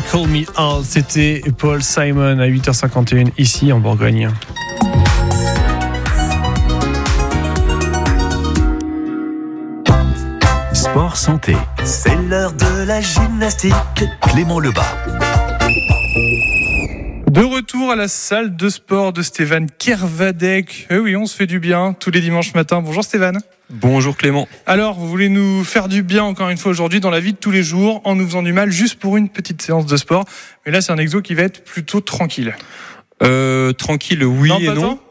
Call Me Out, c'était Paul Simon à 8h51 ici en Bourgogne. Sport Santé, c'est l'heure de la gymnastique. Clément Lebas. De retour à la salle de sport de Stéphane Kervadec. Oui, on se fait du bien tous les dimanches matins. Bonjour Stéphane. Bonjour Clément. Alors, vous voulez nous faire du bien encore une fois aujourd'hui dans la vie de tous les jours en nous faisant du mal juste pour une petite séance de sport. Mais là, c'est un exo qui va être plutôt tranquille. Tranquille, oui non, et non. Tant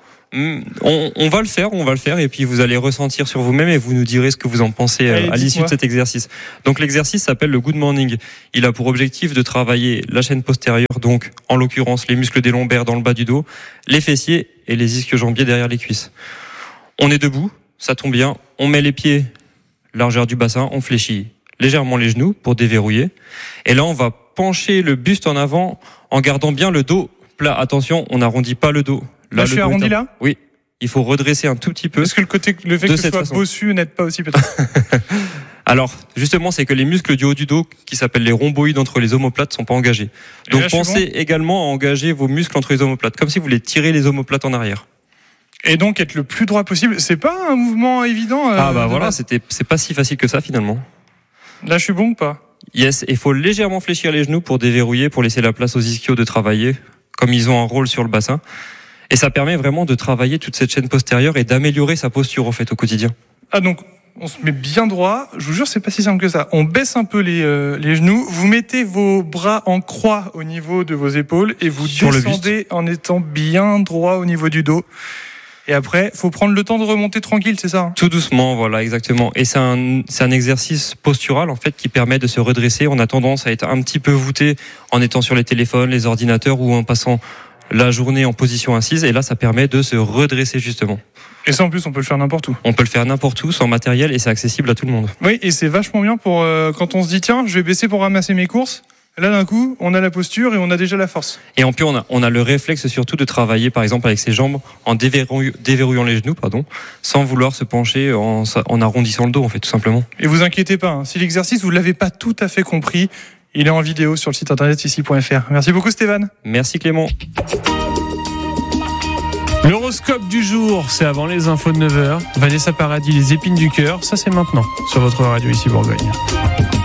On va le faire et puis vous allez ressentir sur vous-même et vous nous direz ce que vous en pensez à l'issue de cet exercice. Donc l'exercice s'appelle le Good Morning. Il a pour objectif de travailler la chaîne postérieure, donc en l'occurrence les muscles des lombaires dans le bas du dos, les fessiers et les ischio-jambiers derrière les cuisses. On est debout, ça tombe bien, on met les pieds largeur du bassin, on fléchit légèrement les genoux pour déverrouiller. Et là on va pencher le buste en avant en gardant bien le dos plat. Attention, on n'arrondit pas le dos. Là, je suis arrondi là ? Oui. Il faut redresser un tout petit peu. Est-ce que le fait que ce soit bossu n'aide pas aussi peut-être ? Alors, justement, c'est que les muscles du haut du dos, qui s'appellent les rhomboïdes entre les omoplates, sont pas engagés. Donc, là, pensez également à engager vos muscles entre les omoplates, comme si vous voulez tirer les omoplates en arrière. Et donc, être le plus droit possible. C'est pas un mouvement évident. Voilà, c'est pas si facile que ça, finalement. Là, je suis bon ou pas ? Yes, il faut légèrement fléchir les genoux pour déverrouiller, pour laisser la place aux ischios de travailler, comme ils ont un rôle sur le bassin. Et ça permet vraiment de travailler toute cette chaîne postérieure et d'améliorer sa posture en fait au quotidien. Ah donc on se met bien droit. Je vous jure c'est pas si simple que ça. On baisse un peu les genoux. Vous mettez vos bras en croix au niveau de vos épaules et vous descendez en étant bien droit au niveau du dos. Et après, faut prendre le temps de remonter tranquille, c'est ça ? Tout doucement, voilà, exactement. Et c'est un exercice postural en fait qui permet de se redresser. On a tendance à être un petit peu voûté en étant sur les téléphones, les ordinateurs ou en passant la journée en position assise, et là ça permet de se redresser justement. Et ça en plus on peut le faire n'importe où. On peut le faire n'importe où, sans matériel, et c'est accessible à tout le monde. Oui, et c'est vachement bien pour quand on se dit tiens je vais baisser pour ramasser mes courses. Là d'un coup on a la posture et on a déjà la force. Et en plus on a le réflexe surtout de travailler par exemple avec ses jambes en déverrouillant les genoux, sans vouloir se pencher en arrondissant le dos en fait tout simplement. Et vous inquiétez pas, si l'exercice vous l'avez pas tout à fait compris, il est en vidéo sur le site internet ici.fr. Merci beaucoup Stéphane. Merci Clément. L'horoscope du jour, c'est avant les infos de 9h. Vanessa Paradis, les épines du cœur, ça c'est maintenant sur votre radio ici Bourgogne.